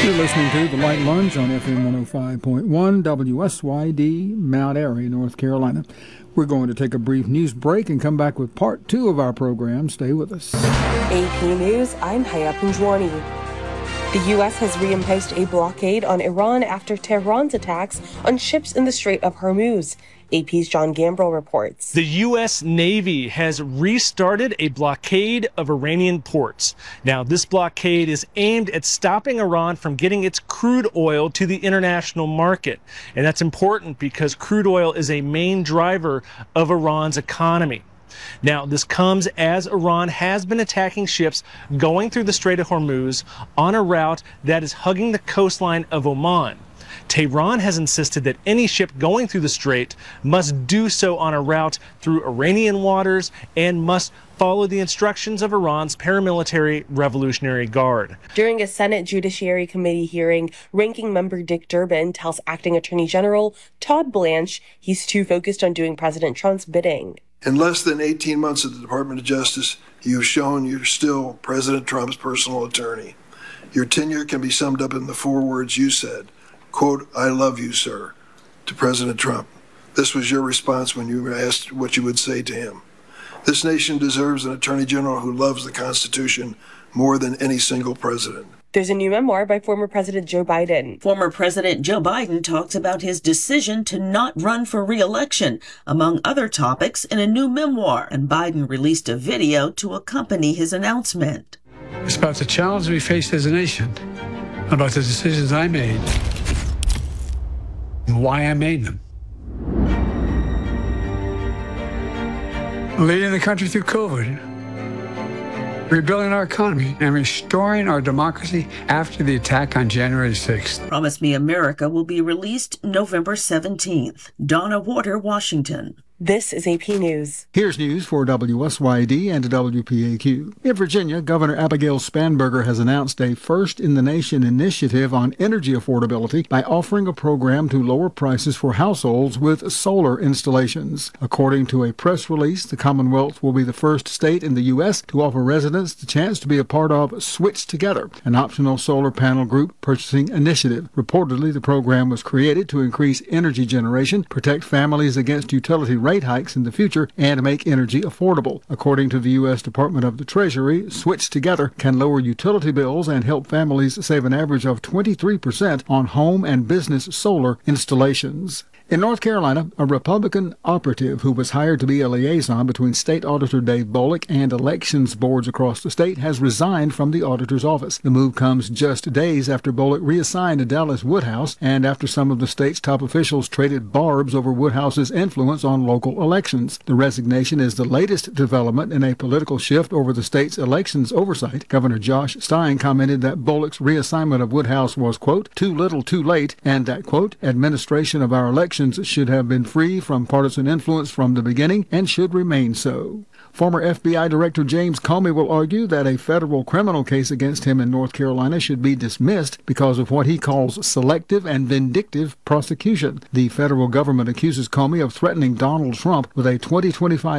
You're listening to The Light Lunge on FM 105.1 WSYD, Mount Airy, North Carolina. We're going to take a brief news break and come back with part 2 of our program. Stay with us. AP News, I'm Haya Punjwani. The U.S. has reimposed a blockade on Iran after Tehran's attacks on ships in the Strait of Hormuz. AP's John Gambrell reports. The U.S. Navy has restarted a blockade of Iranian ports. Now, this blockade is aimed at stopping Iran from getting its crude oil to the international market. And that's important because crude oil is a main driver of Iran's economy. Now, this comes as Iran has been attacking ships going through the Strait of Hormuz on a route that is hugging the coastline of Oman. Tehran has insisted that any ship going through the strait must do so on a route through Iranian waters and must follow the instructions of Iran's paramilitary Revolutionary Guard. During a Senate Judiciary Committee hearing, Ranking Member Dick Durbin tells Acting Attorney General Todd Blanche he's too focused on doing President Trump's bidding. In less than 18 months at the Department of Justice, you've shown you're still President Trump's personal attorney. Your tenure can be summed up in the 4 words you said. Quote, "I love you, sir," to President Trump. This was your response when you were asked what you would say to him. This nation deserves an attorney general who loves the Constitution more than any single president. There's a new memoir by former President Joe Biden. Former President Joe Biden talks about his decision to not run for re-election, among other topics, in a new memoir, and Biden released a video to accompany his announcement. It's about the challenge we faced as a nation, about the decisions I made, and why I made them. Leading the country through COVID, rebuilding our economy, and restoring our democracy after the attack on January 6th. Promise Me America will be released November 17th. Donna Warder, Washington. This is AP News. Here's news for WSYD and WPAQ. In Virginia, Governor Abigail Spanberger has announced a first-in-the-nation initiative on energy affordability by offering a program to lower prices for households with solar installations. According to a press release, the Commonwealth will be the first state in the U.S. to offer residents the chance to be a part of Switch Together, an optional solar panel group purchasing initiative. Reportedly, the program was created to increase energy generation, protect families against utility rate hikes in the future, and make energy affordable. According to the U.S. Department of the Treasury, Switch Together can lower utility bills and help families save an average of 23% on home and business solar installations. In North Carolina, a Republican operative who was hired to be a liaison between State Auditor Dave Bullock and elections boards across the state has resigned from the auditor's office. The move comes just days after Bullock reassigned Dallas Woodhouse and after some of the state's top officials traded barbs over Woodhouse's influence on local elections. The resignation is the latest development in a political shift over the state's elections oversight. Governor Josh Stein commented that Bullock's reassignment of Woodhouse was, quote, too little too late, and that, quote, administration of our elections should have been free from partisan influence from the beginning and should remain so. Former FBI Director James Comey will argue that a federal criminal case against him in North Carolina should be dismissed because of what he calls selective and vindictive prosecution. The federal government accuses Comey of threatening Donald Trump with a 2025